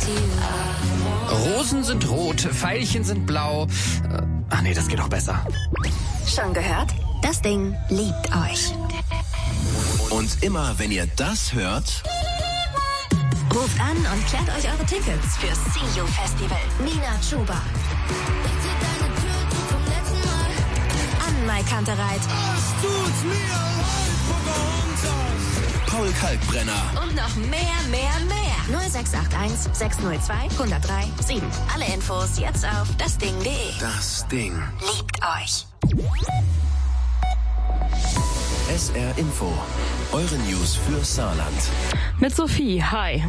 Rosen sind rot, Veilchen sind blau. Ach nee, das geht doch besser. Schon gehört? Das Ding liebt euch. Und immer, wenn ihr das hört, Ruft an und klärt euch eure Tickets fürs See You Festival. Nina Chuba. Anne-Mai Kantereit. Paul Kalkbrenner. Und noch mehr. 0681 602 103 7. Alle Infos jetzt auf dasding.de. Das Ding Liebt euch. SR Info. Eure News für Saarland. Mit Sophie, hi.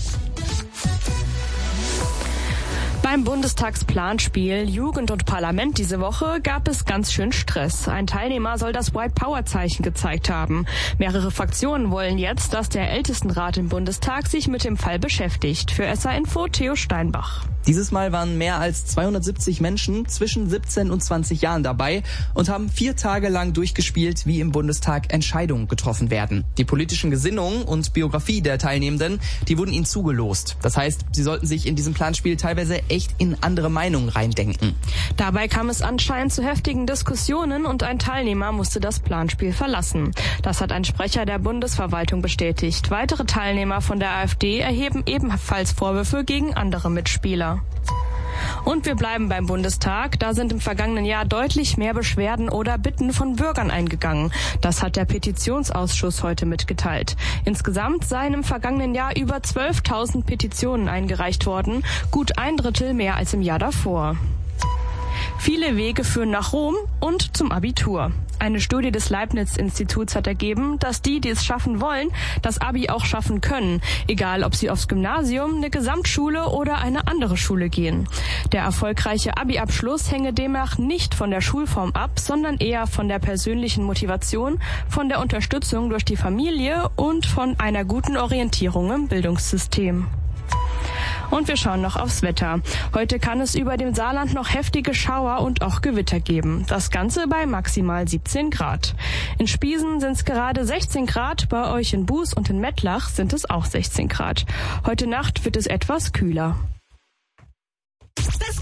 Beim Bundestagsplanspiel Jugend und Parlament diese Woche gab es ganz schön Stress. Ein Teilnehmer soll das White Power Zeichen gezeigt haben. Mehrere Fraktionen wollen jetzt, dass der Ältestenrat im Bundestag sich mit dem Fall beschäftigt. Für SR Info Theo Steinbach. Dieses Mal waren mehr als 270 Menschen zwischen 17 und 20 Jahren dabei und haben 4 Tage lang durchgespielt, wie im Bundestag Entscheidungen getroffen werden. Die politischen Gesinnungen und Biografie der Teilnehmenden, die wurden ihnen zugelost. Das heißt, sie sollten sich in diesem Planspiel teilweise echt in andere Meinungen reindenken. Dabei kam es anscheinend zu heftigen Diskussionen und ein Teilnehmer musste das Planspiel verlassen. Das hat ein Sprecher der Bundesverwaltung bestätigt. Weitere Teilnehmer von der AfD erheben ebenfalls Vorwürfe gegen andere Mitspieler. Und wir bleiben beim Bundestag. Da sind im vergangenen Jahr deutlich mehr Beschwerden oder Bitten von Bürgern eingegangen. Das hat der Petitionsausschuss heute mitgeteilt. Insgesamt seien im vergangenen Jahr über 12.000 Petitionen eingereicht worden, gut 1/3 mehr als im Jahr davor. Viele Wege führen nach Rom und zum Abitur. Eine Studie des Leibniz-Instituts hat ergeben, dass die es schaffen wollen, das Abi auch schaffen können, egal ob sie aufs Gymnasium, eine Gesamtschule oder eine andere Schule gehen. Der erfolgreiche Abi-Abschluss hänge demnach nicht von der Schulform ab, sondern eher von der persönlichen Motivation, von der Unterstützung durch die Familie und von einer guten Orientierung im Bildungssystem. Und wir schauen noch aufs Wetter. Heute kann es über dem Saarland noch heftige Schauer und auch Gewitter geben. Das Ganze bei maximal 17 Grad. In Spiesen sind es gerade 16 Grad, bei euch in Buß und in Mettlach sind es auch 16 Grad. Heute Nacht wird es etwas kühler. Das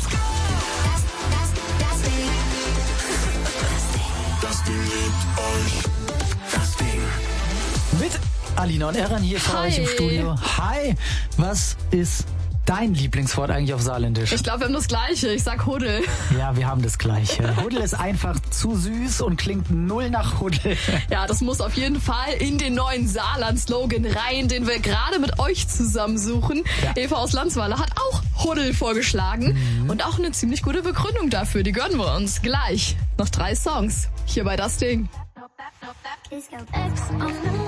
Ding liebt euch. Das Ding. Mit Alina und Eran hier für Hi. euch im Studio. Hi, was ist dein Lieblingswort eigentlich auf Saarländisch? Ich glaube, wir haben das Gleiche. Ich sag Huddel. Ja, wir haben das Gleiche. Huddel ist einfach zu süß und klingt null nach Huddel. Ja, das muss auf jeden Fall in den neuen Saarland-Slogan rein, den wir gerade mit euch zusammensuchen. Ja. Eva aus Landsweiler hat auch Huddel vorgeschlagen und auch eine ziemlich gute Begründung dafür. Die gönnen wir uns gleich. Noch 3 Songs hier bei Das Ding.